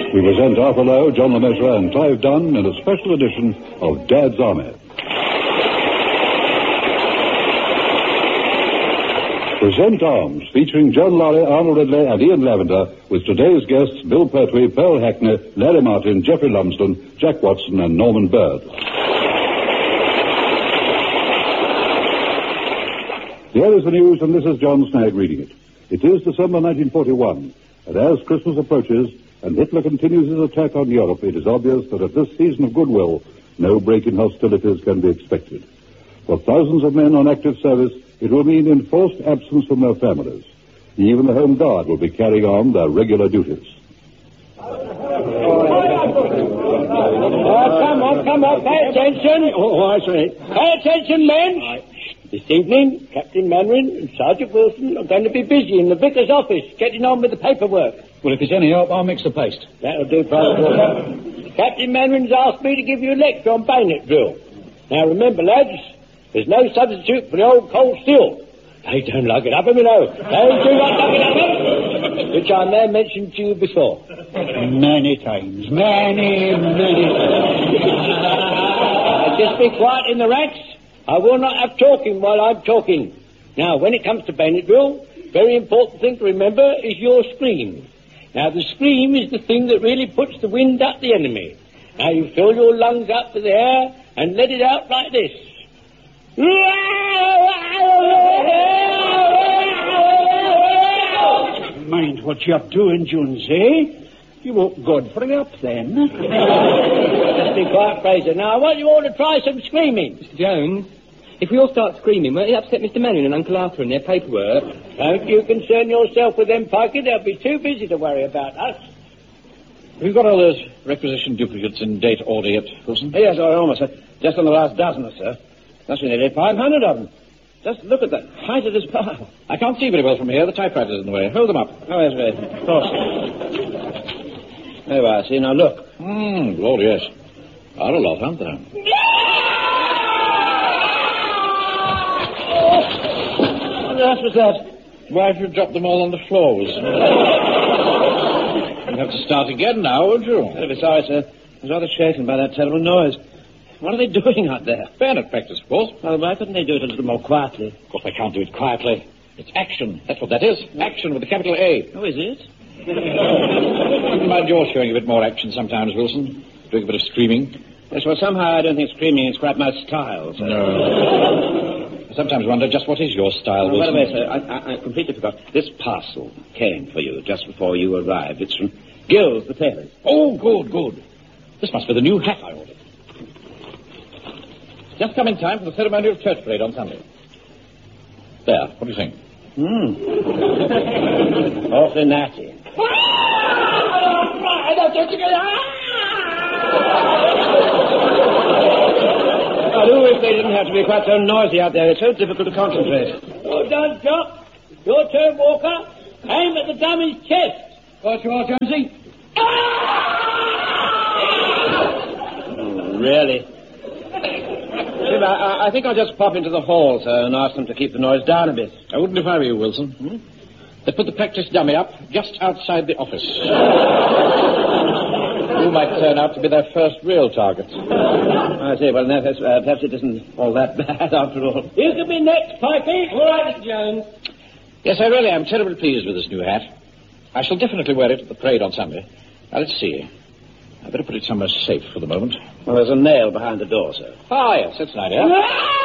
We present Arthur Lowe, John LeMessurier, and Clive Dunn in a special edition of Dad's Army. Present Arms, featuring Joan Laurie, Arnold Ridley, and Ian Lavender, with today's guests Bill Pertwee, Pearl Hackney, Larry Martin, Geoffrey Lumsden, Jack Watson, and Norman Bird. Here is the news, and this is John Snagg reading it. It is December 1941, and as Christmas approaches and Hitler continues his attack on Europe, it is obvious that at this season of goodwill, no break in hostilities can be expected. For thousands of men on active service, it will mean enforced absence from their families. Even the Home Guard will be carrying on their regular duties. Come on, pay attention. Oh, I see. Pay attention, men. This evening, Captain Manwaring and Sergeant Wilson are going to be busy in the vicar's office, getting on with the paperwork. Well, if it's any help, I'll mix the paste. That'll do, Private Walker. Captain Manwaring's asked me to give you a lecture on bayonet drill. Now, remember, lads, there's no substitute for the old cold steel. They don't like it up, you know. They do not like it up, which I may have mentioned to you before. Many times. Many times. Just be quiet in the ranks. I will not have talking while I'm talking. Now, when it comes to bayonet drill, very important thing to remember is your scream. Now, the scream is the thing that really puts the wind up the enemy. Now, you fill your lungs up with air and let it out like this. Mind what you're doing, Jones, eh? You won't Godfrey up, then. Just be quiet, Fraser. Now, I want you all to try some screaming. Mr. Jones, if we all start screaming, won't it upset Mr. Manwaring and Uncle Arthur and their paperwork? Don't you concern yourself with them, Pikey. They'll be too busy to worry about us. We've got all those requisition duplicates in date order yet, Wilson? Yes, almost, sir. Just on the last dozen, sir. That's nearly 500 of them. Just look at the height of this pile. I can't see very well from here. The typewriter's in the way. Hold them up. Oh, yes, right. Of course. There I see. Now, look. Lord, yes. Are a lot, aren't there? What was that? Why have you dropped them all on the floors? You'll have to start again now, won't you? Very sorry, sir. I was rather shaken by that terrible noise. What are they doing out there? Bayonet practice, of course. Well, why couldn't they do it a little more quietly? Of course, they can't do it quietly. It's action. That's what that is. Action with a capital A. Oh, is it? Wouldn't mind your showing a bit more action sometimes, Wilson. Doing a bit of screaming. Yes, well, somehow I don't think screaming is quite my style, sir. No. I sometimes wonder just what is your style, Wilson. By the way, sir, I completely forgot. This parcel came for you just before you arrived. It's from Gills, the tailors. Oh, good. This must be the new hat I ordered. Just come in time for the ceremonial church parade on Sunday. There, what do you think? Awfully natty. I do wish they didn't have to be quite so noisy out there. It's so difficult to concentrate. Well done, Jock. Your turn, Walker. Aim at the dummy's chest. Right you are, Jonesy. Really? I think I'll just pop into the hall, sir, and ask them to keep the noise down a bit. I wouldn't if I were you, Wilson. They put the practice dummy up just outside the office. You might turn out to be their first real target. I see. Well, perhaps it isn't all that bad after all. You can be next, Pikey. All right, Mr. Jones. Yes, I really am terribly pleased with this new hat. I shall definitely wear it at the parade on Sunday. Now, let's see. I'd better put it somewhere safe for the moment. Well, there's a nail behind the door, sir. Ah, yes, that's an idea.